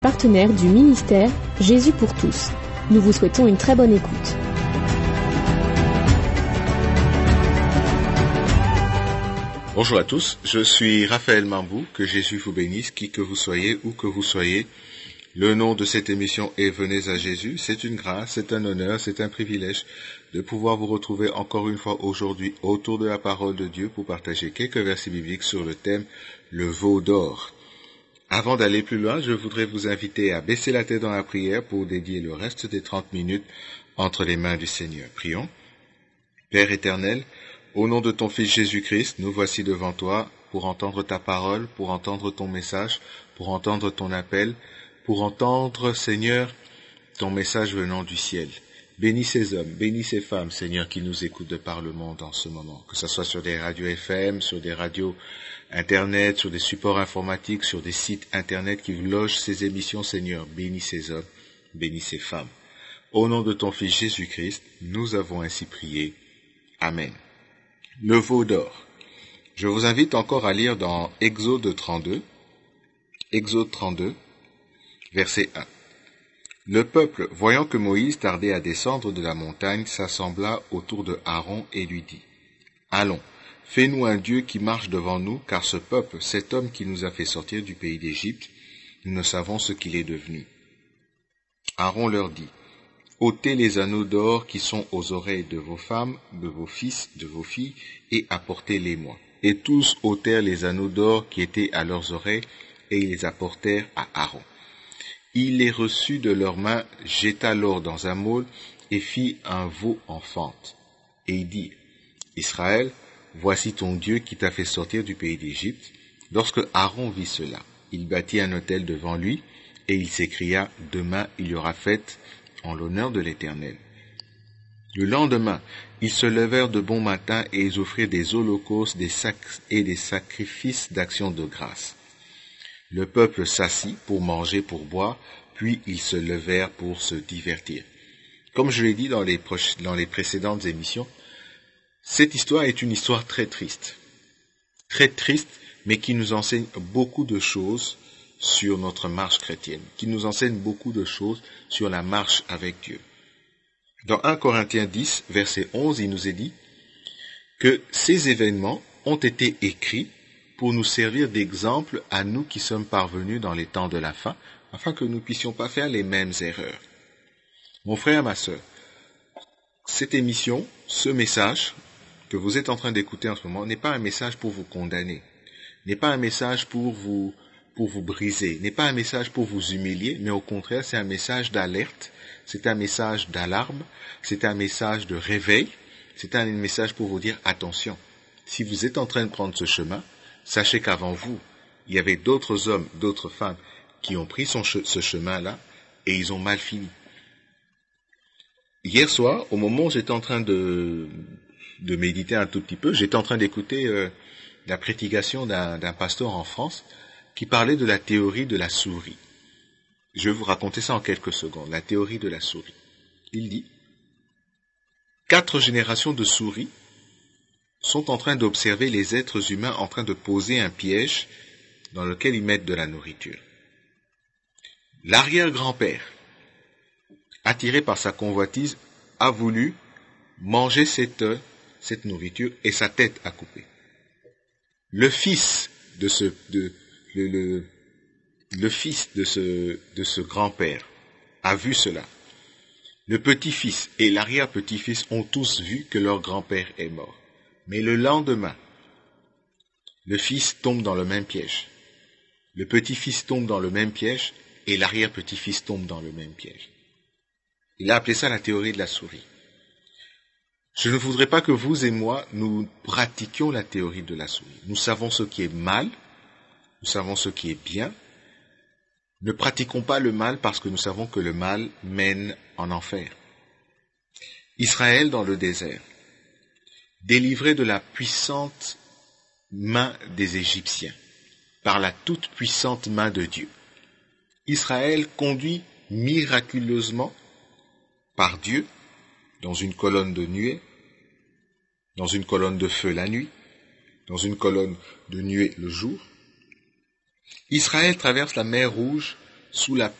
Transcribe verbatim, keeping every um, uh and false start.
Partenaire du ministère Jésus pour tous. Nous vous souhaitons une très bonne écoute. Bonjour à tous, je suis Raphaël Mambou, que Jésus vous bénisse, qui que vous soyez, où que vous soyez. Le nom de cette émission est Venez à Jésus. C'est une grâce, c'est un honneur, c'est un privilège de pouvoir vous retrouver encore une fois aujourd'hui autour de la parole de Dieu pour partager quelques versets bibliques sur le thème le veau d'or. Avant d'aller plus loin, je voudrais vous inviter à baisser la tête dans la prière pour dédier le reste des trente minutes entre les mains du Seigneur. Prions. Père éternel, au nom de ton Fils Jésus-Christ, nous voici devant toi pour entendre ta parole, pour entendre ton message, pour entendre ton appel, pour entendre, Seigneur, ton message venant du ciel. Bénis ces hommes, bénis ces femmes, Seigneur, qui nous écoutent de par le monde en ce moment, que ce soit sur des radios F M, sur des radios Internet, sur des supports informatiques, sur des sites Internet qui logent ces émissions, Seigneur. Bénis ces hommes, bénis ces femmes. Au nom de ton Fils Jésus-Christ, nous avons ainsi prié. Amen. Le veau d'or. Je vous invite encore à lire dans Exode trente-deux, Exode trente-deux, verset un. Le peuple, voyant que Moïse tardait à descendre de la montagne, s'assembla autour de Aaron et lui dit, « Allons, fais-nous un Dieu qui marche devant nous, car ce peuple, cet homme qui nous a fait sortir du pays d'Égypte, nous ne savons ce qu'il est devenu. » Aaron leur dit, « ôtez les anneaux d'or qui sont aux oreilles de vos femmes, de vos fils, de vos filles, et apportez-les-moi. » Et tous ôtèrent les anneaux d'or qui étaient à leurs oreilles, et ils les apportèrent à Aaron. Il les reçut de leurs mains, jeta l'or dans un moule, et fit un veau en fente. Et il dit, « Israël, voici ton Dieu qui t'a fait sortir du pays d'Égypte. » Lorsque Aaron vit cela, il bâtit un autel devant lui, et il s'écria, « Demain il y aura fête en l'honneur de l'Éternel. » Le lendemain, ils se levèrent de bon matin, et ils offrirent des holocaustes des sac- et des sacrifices d'action de grâce. Le peuple s'assit pour manger, pour boire, puis ils se levèrent pour se divertir. Comme je l'ai dit dans les, proches, dans les précédentes émissions, cette histoire est une histoire très triste. Très triste, mais qui nous enseigne beaucoup de choses sur notre marche chrétienne, qui nous enseigne beaucoup de choses sur la marche avec Dieu. Dans un Corinthiens dix, verset onze, il nous est dit que ces événements ont été écrits pour nous servir d'exemple à nous qui sommes parvenus dans les temps de la fin, afin que nous ne puissions pas faire les mêmes erreurs. Mon frère, ma sœur, cette émission, ce message que vous êtes en train d'écouter en ce moment, n'est pas un message pour vous condamner, n'est pas un message pour vous, pour vous briser, n'est pas un message pour vous humilier, mais au contraire, c'est un message d'alerte, c'est un message d'alarme, c'est un message de réveil, c'est un message pour vous dire attention. Si vous êtes en train de prendre ce chemin, sachez qu'avant vous, il y avait d'autres hommes, d'autres femmes qui ont pris son che- ce chemin-là et ils ont mal fini. Hier soir, au moment où j'étais en train de, de méditer un tout petit peu, j'étais en train d'écouter euh, la prédication d'un, d'un pasteur en France qui parlait de la théorie de la souris. Je vais vous raconter ça en quelques secondes, la théorie de la souris. Il dit, quatre générations de souris sont en train d'observer les êtres humains en train de poser un piège dans lequel ils mettent de la nourriture. L'arrière-grand-père, attiré par sa convoitise, a voulu manger cette, cette nourriture et sa tête a coupé. Le fils de ce, de, le, le, le fils de ce, de ce grand-père a vu cela. Le petit-fils et l'arrière-petit-fils ont tous vu que leur grand-père est mort. Mais le lendemain, le fils tombe dans le même piège. Le petit-fils tombe dans le même piège et l'arrière-petit-fils tombe dans le même piège. Il a appelé ça la théorie de la souris. Je ne voudrais pas que vous et moi, nous pratiquions la théorie de la souris. Nous savons ce qui est mal, nous savons ce qui est bien. Ne pratiquons pas le mal parce que nous savons que le mal mène en enfer. Israël dans le désert, délivré de la puissante main des Égyptiens, par la toute puissante main de Dieu. Israël conduit miraculeusement par Dieu dans une colonne de nuée, dans une colonne de feu la nuit, dans une colonne de nuée le jour. Israël traverse la mer Rouge sous la